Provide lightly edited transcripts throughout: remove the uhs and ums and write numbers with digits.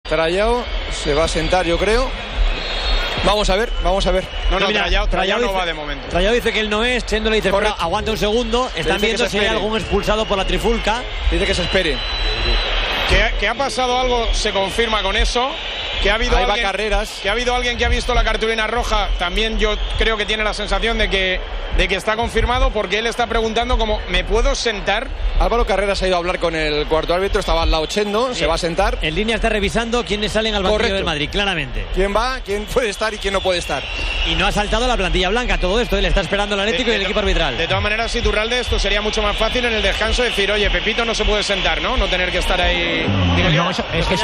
Trayao se va a sentar, yo creo. Vamos a ver. No, Trayao no va de momento. Trayao dice que él no es, Chendo le dice, pero aguanta un segundo. Están viendo si hay algún expulsado por la trifulca. Dice que se espere. Que ha pasado algo, se confirma con eso. Que ha habido alguien que ha visto la cartulina roja. También yo creo que tiene la sensación de que está confirmado, porque él está preguntando como, ¿me puedo sentar? Álvaro Carreras ha ido a hablar con el cuarto árbitro, estaba al lado Chendo, se va a sentar. En línea está revisando quiénes salen al banquillo del Madrid, claramente. ¿Quién va? ¿Quién puede estar y quién no puede estar? Y no ha saltado la plantilla blanca todo esto, él está esperando el Atlético y el equipo arbitral. De todas maneras, Iturralde, esto sería mucho más fácil en el descanso decir, oye, Pepito no se puede sentar, ¿no? No tener que estar ahí. No, es que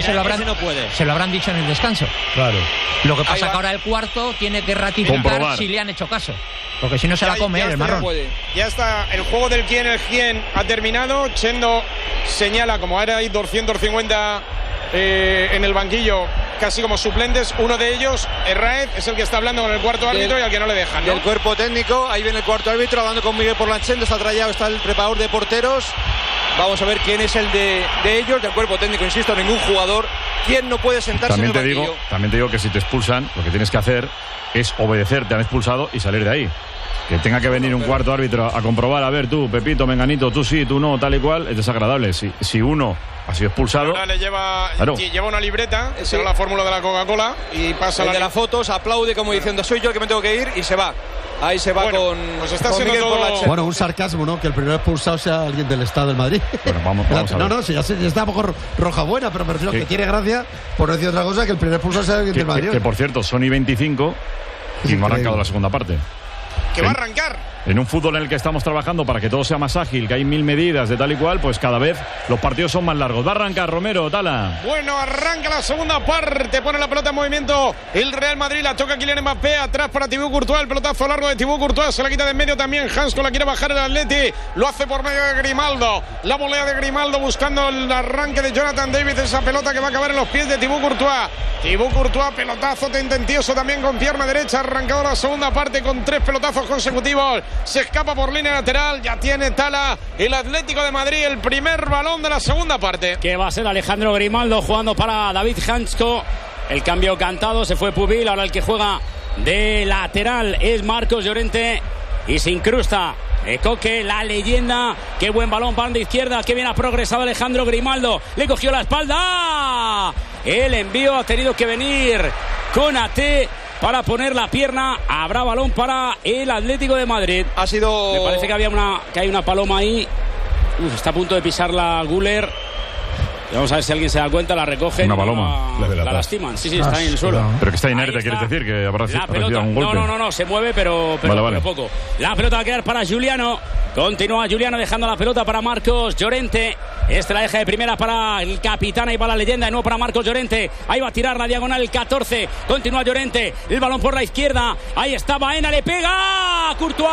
se lo habrán dicho en el descanso. Claro. Lo que pasa que ahora el cuarto tiene que ratificar si le han hecho caso. Porque si no se la come el marrón. Ya está, el juego del quién ha terminado. Chendo señala, como ahora hay 250 en el banquillo, casi como suplentes. Uno de ellos, Herráez, es el que está hablando con el cuarto árbitro y al que no le dejan, ¿no? El cuerpo técnico, ahí viene el cuarto árbitro hablando con Miguel Porlanchendo, está Trayao, está el preparador de porteros. Vamos a ver quién es el de ellos, del cuerpo técnico, insisto, ningún jugador. ¿Quién no puede sentarse en el banquillo? También te digo que si te expulsan, lo que tienes que hacer es obedecer, te han expulsado y salir de ahí. Que tenga que venir un cuarto árbitro a comprobar, a ver, tú, Pepito, Menganito, tú sí, tú no, tal y cual, es desagradable. Si uno ha sido expulsado... Ahora le lleva una libreta, esa era la fórmula de la Coca-Cola, y pasa de las fotos, aplaude como diciendo, soy yo el que me tengo que ir, y se va. Ahí se va con Miguel Porlanchendo. Bueno, un sarcasmo, ¿no? Que el primer expulsado sea alguien del Estado del Madrid. Bueno, vamos a ver. No, si ya está un poco roja buena, pero me refiero que tiene gracia, por decir otra cosa, que el primer expulsado sea alguien del Madrid. Que por cierto, son y 25 y no ha arrancado la segunda parte. Que va a arrancar. En un fútbol en el que estamos trabajando para que todo sea más ágil, que hay 1000 medidas de tal y cual, pues cada vez los partidos son más largos. Va a arrancar Romero, Tala. Bueno, arranca la segunda parte, pone la pelota en movimiento el Real Madrid, la toca Kylian Mbappé, atrás para Thibaut Courtois, el pelotazo largo de Thibaut Courtois, se la quita de en medio también, Hansko la quiere bajar el Atleti, lo hace por medio de Grimaldo, la volea de Grimaldo buscando el arranque de Jonathan David, esa pelota que va a acabar en los pies de Thibaut Courtois, pelotazo tendencioso también con pierna derecha, arrancado la segunda parte con 3 pelotazos consecutivos. Se escapa por línea lateral, ya tiene Tala el Atlético de Madrid, el primer balón de la segunda parte. Que va a ser Alejandro Grimaldo jugando para David Hansko. El cambio cantado, se fue Pubil, ahora el que juega de lateral es Marcos Llorente y se incrusta Coque, la leyenda. Qué buen balón para la izquierda, qué bien ha progresado Alejandro Grimaldo, le cogió la espalda, el envío ha tenido que venir con AT para poner la pierna. Habrá balón para el Atlético de Madrid. Me parece que hay una paloma ahí. Está a punto de pisarla Güler. Vamos a ver si alguien se da cuenta, la recoge. Una paloma. La lastiman. Sí, está ahí en el suelo. Pero que está inerte, ¿quieres decir? Que habrá recibido un golpe. No, se mueve, pero vale. Poco. La pelota va a quedar para Giuliano. Continúa Giuliano dejando la pelota para Marcos Llorente. La deja de primera para el capitán y para la leyenda. De nuevo para Marcos Llorente. Ahí va a tirar la diagonal el 14. Continúa Llorente. El balón por la izquierda. Ahí está Baena. Le pega Courtois.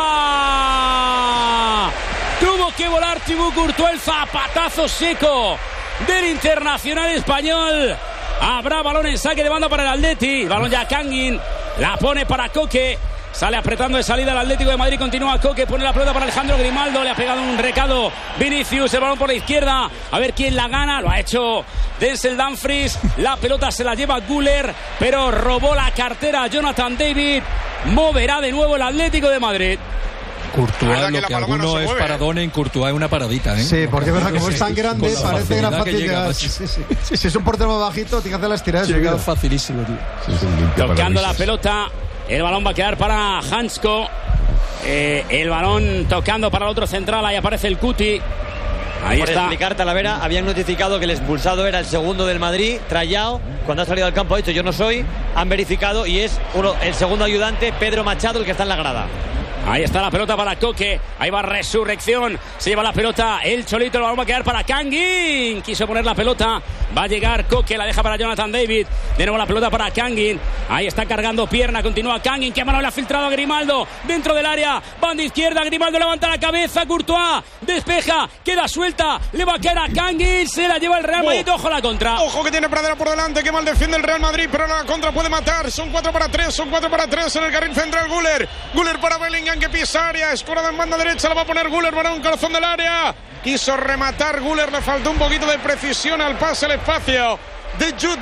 Tuvo que volar Thibaut Courtois. El zapatazo seco del internacional español. Habrá balón en saque de banda para el Atleti. El balón ya Kangin. La pone para Coque. Sale apretando de salida el Atlético de Madrid. Continúa Coque, pone la pelota para Alejandro Grimaldo. Le ha pegado un recado Vinicius, el balón por la izquierda. A ver quién la gana. Lo ha hecho Denzel Dumfries. La pelota se la lleva Güler, pero robó la cartera Jonathan David. Moverá de nuevo el Atlético de Madrid. Courtois, lo que alguno es paradona, en Courtois es una paradita, ¿eh? Sí, porque es verdad, como es tan grande, parece que era fácil llegar. Si es un portero más bajito, tiene que hacer las tiradas. Llega facilísimo, tío. Tocando la pelota. El balón va a quedar para Hansko. El balón tocando para el otro central. Ahí aparece el Cuti. Ahí por está. explicar, Talavera, habían notificado que el expulsado era el segundo del Madrid, Trayao. Cuando ha salido al campo ha dicho yo no soy. Han verificado y es el segundo ayudante, Pedro Machado, el que está en la grada. Ahí está la pelota para Coque. Ahí va Resurrección. Se lleva la pelota el Cholito. El balón va a quedar para Kangin. Quiso poner la pelota. Va a llegar Coque. La deja para Jonathan David. De nuevo la pelota para Kangin. Ahí está cargando pierna. Continúa Kangin. Qué mano le ha filtrado a Grimaldo. Dentro del área. Banda izquierda. Grimaldo levanta la cabeza. Courtois despeja. Queda suelta. Le va a quedar a Kangin. Se la lleva el Real Madrid. Ojo la contra. Ojo que tiene Pradera por delante. Qué mal defiende el Real Madrid. Pero la contra puede matar. Son 4 para 3. Son 4 para 3 en el carril central. Güler para Bellingham, que pisa área, escorada en banda derecha, la va a poner Güler para un corazón del área. Quiso rematar Güler, le faltó un poquito de precisión al pase al espacio de Jude